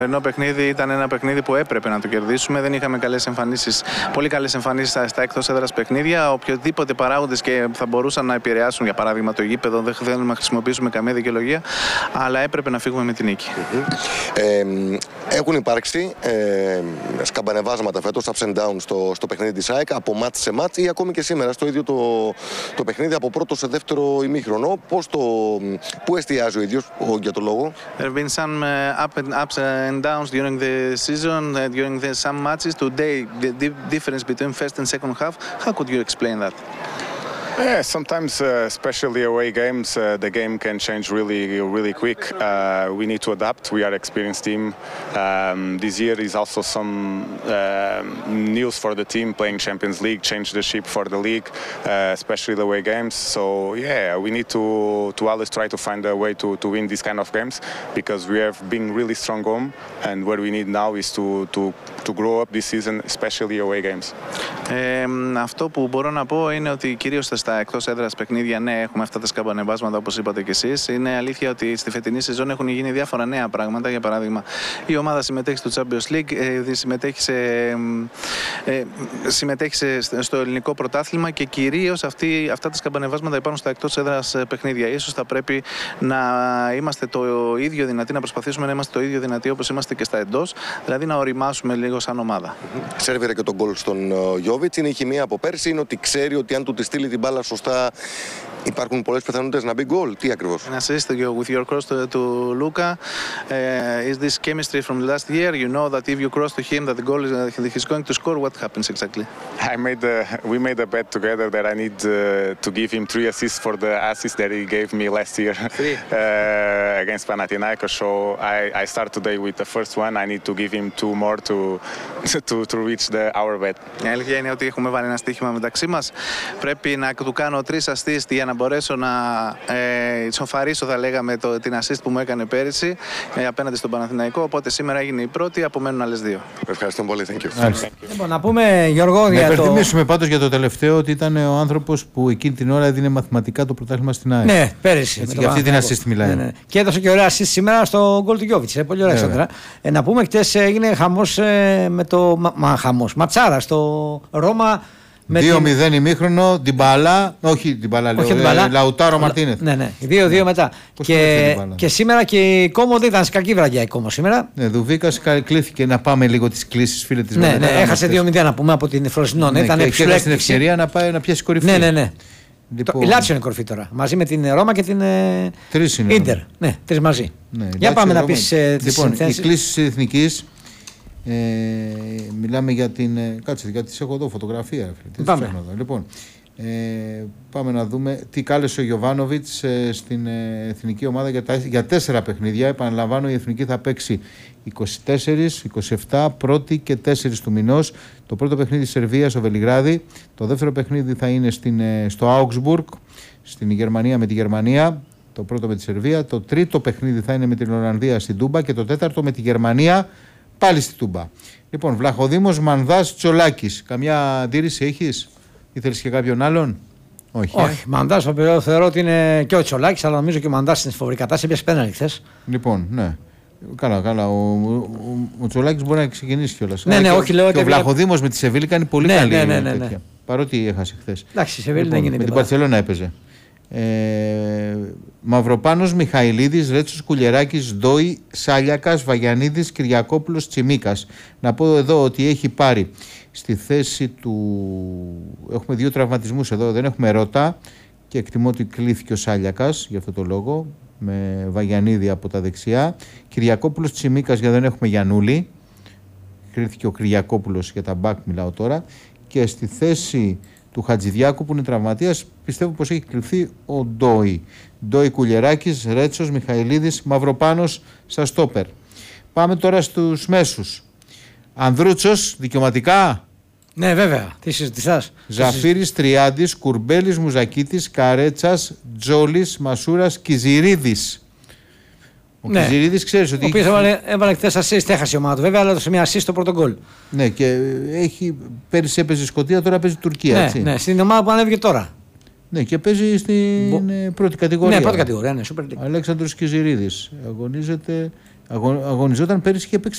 Το παιχνίδι ήταν ένα παιχνίδι που έπρεπε να το κερδίσουμε. Δεν είχαμε πολύ καλές εμφανίσεις στα εκτός έδρας παιχνίδια. Οποιοδήποτε παράγοντες και θα μπορούσαν να επηρεάσουν, για παράδειγμα το γήπεδο, δεν θέλουμε να χρησιμοποιήσουμε καμία δικαιολογία, αλλά έπρεπε να φύγουμε με την νίκη. Έχουν υπάρξει σκαμπανεβάσματα φέτος, ups and downs στο παιχνίδι της ΑΕΚ, από μάτς σε μάτς ή ακόμη και σήμερα στο ίδιο το παιχνίδι, από πρώτο σε δεύτερο ημίχρονο. Πού εστιάζει ο ίδιος για το λόγο? There have been some ups and downs during the season, during some matches. Today, the difference between first and second half. How could you explain that? Yeah, sometimes, especially away games, the game can change really quick. We need to adapt. We are an experienced team. This year is also some news for the team playing Champions League, change the shape for the league, especially the away games. So yeah, we need to always try to find a way to win these kind of games, because we have been really strong home, and what we need now is to grow up this season, especially away games. Αυτό που μπορώ να πω είναι ότι κυρίως στα εκτός έδρας παιχνίδια, ναι, έχουμε αυτά τα σκαμπανεβάσματα όπως είπατε και εσείς. Είναι αλήθεια ότι στη φετινή σεζόν έχουν γίνει διάφορα νέα πράγματα. Για παράδειγμα, η ομάδα συμμετέχει στο Champions League, συμμετέχει στο ελληνικό πρωτάθλημα και κυρίως αυτά τα σκαμπανεβάσματα υπάρχουν στα εκτός έδρας παιχνίδια. Ίσως θα πρέπει να είμαστε το ίδιο δυνατοί, να προσπαθήσουμε να είμαστε το ίδιο δυνατοί όπως είμαστε και στα εντός, δηλαδή να οριμάσουμε λίγο σαν ομάδα. Σέρβιρε και τον γκολ στον Γιόβιτς. Είναι η χημεία από πέρσι, είναι ότι ξέρει ότι αν του τη στείλει την μπάλα σωστά υπάρχουν πολλές πιθανότητες να μπει γκολ. Τι ακριβώς? An assist with your cross to Luka. Is this chemistry from last year? You know that if you cross to him that the goal he's going to score. What happens exactly? We made a bet together that I need to give him 3 assists for the assist that he gave me last year against Panathinaikos. So I start today with the first one. I need to give him 2 more to reach our bet. Η αλήθεια είναι ότι έχουμε βάλει ένα στοίχημα μεταξύ μας. Πρέπει να του κάνω 3 assist για να μπορέσω να ισοφαρίσω, θα λέγαμε, την assist που μου έκανε πέρυσι απέναντι στον Παναθηναϊκό. Οπότε σήμερα έγινε η πρώτη, απομένουν άλλες 2. Ευχαριστώ πολύ. Thank you. Λοιπόν, να πούμε, Γιώργο, να υπενθυμίσουμε πάντως για το τελευταίο ότι ήταν ο άνθρωπος που εκείνη την ώρα έδινε μαθηματικά το πρωτάθλημα στην ΑΕΚ. Ναι, πέρυσι. Για αυτή την assist μιλάει. Ναι. Και έδωσε και ωραία assist σήμερα στο γκολ του Γιόβιτς. Πολύ ωραία εξάντρα. Να πούμε, χτες έγινε χαμός με το. Ματσάρα στο Ρώμα. 2-0 ημίχρονο, Ντιμπάλα, όχι Ντιμπάλα, Λαουτάρο Μαρτίνεθ. Ναι, 2-2 μετά. Και σήμερα και η Κόμο δεν ήταν σε κακή βραδιά η Κόμο σήμερα. Ναι, Δουβίκας κλήθηκε να πάμε λίγο τις κλήσεις, φίλε της Μελέτα. Ναι, έχασε 2-0 να πούμε από την Φροσινό. Ναι, και είχε την ευκαιρία να πάει να πιάσει κορυφή. Ναι. Λοιπόν, η Λάτσιο είναι κορυφή τώρα. Μαζί με την Ρώμα και την Ίντερ. Ναι, 3 μαζί. Για πάμε να πεις τις συνθέσεις. Οι κλήσεις της Εθνικής. Μιλάμε για την. Κάτσε, γιατί τις έχω εδώ φωτογραφία. Λοιπόν, πάμε να δούμε τι κάλεσε ο Γιοβάνοβιτς στην εθνική ομάδα για 4 παιχνίδια. Επαναλαμβάνω, η εθνική θα παίξει 24, 27, 1η και 4 του μηνός. Το πρώτο παιχνίδι στη Σερβία, στο Βελιγράδι. Το δεύτερο παιχνίδι θα είναι στο Augsburg, στην Γερμανία, με τη Γερμανία. Το πρώτο με τη Σερβία. Το τρίτο παιχνίδι θα είναι με την Ολλανδία στην Τούμπα. Και το τέταρτο με τη Γερμανία, πάλι στη Τούμπα. Λοιπόν, Βλαχοδήμος, Μανδάς, Τσολάκης. Καμιά αντίρρηση έχεις? Ήθελες και κάποιον άλλον? Όχι. Μανδάς θεωρώ ότι είναι και ο Τσολάκης, αλλά νομίζω και ο Μανδάς στην φοβερή κατάσταση. Έπιασε πέναλτι χθες. Λοιπόν, ναι. Καλά. Ο Τσολάκης μπορεί να ξεκινήσει κιόλας. Ναι, όχι, λέω. Και ο Βλαχοδήμος με τη Σεβίλη κάνει πολύ καλή τέτοια. Παρότι έχασε χθες. Εντάξει, η Σεβίλη δεν γίνεται. Με την Μπαρσελόνα έπαιζε. Μαυροπάνος, Μιχαηλίδης, Ρέτσος, Κουλιεράκης, Ντόι, Σάλιακας, Βαγιανίδης, Κυριακόπουλος, Τσιμίκας. Να πω εδώ ότι έχει πάρει στη θέση του. Έχουμε 2 τραυματισμούς εδώ, δεν έχουμε Ρώτα και εκτιμώ ότι κλήθηκε ο Σάλιακας για αυτό το λόγο, με Βαγιανίδη από τα δεξιά. Κυριακόπουλος, Τσιμίκας, γιατί δεν έχουμε Γιαννούλη. Κλήθηκε ο Κυριακόπουλος για τα μπακ, μιλάω τώρα. Και στη θέση του Χατζηδιάκου που είναι τραυματίας, πιστεύω πως έχει κληθεί ο Ντόι. Ντόι, Κουλιεράκης, Ρέτσος, Μιχαηλίδης, Μαυροπάνος στα στόπερ. Πάμε τώρα στους μέσους. Ανδρούτσος, δικαιωματικά. Ναι, βέβαια. Τι συζητησάς? Ζαφύρης, Τριάντης, Κουρμπέλης, Μουζακίτης, Καρέτσας, Τζόλης, Μασούρας, Κιζηρίδης. Ο Κιζηρίδης ξέρεις ότι. Ο οποίος έβαλε χθες assist, έχασε η ομάδα του βέβαια, αλλά έδωσε μια assist στο πρώτο γκολ. Ναι, και πέρυσι έπαιζε Σκωτία, τώρα παίζει Τουρκία. Ναι, έτσι. Ναι, στην ομάδα που ανέβηκε τώρα. Ναι, και παίζει στην πρώτη κατηγορία. Ναι, πρώτη κατηγορία, ναι, Super League. Αλέξανδρος Κιζηρίδης αγωνίζεται. Αγωνιζόταν πέρυσι και έπαιξε